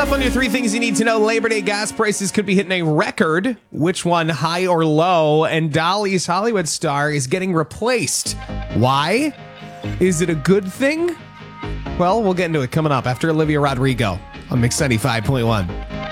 up on your 3 things you need to know. Labor Day gas prices could be hitting a record. Which one, high or low? And Dolly's Hollywood star is getting replaced. Why? Is it a good thing? Well, we'll get into it coming up after Olivia Rodrigo on Mix 95.1.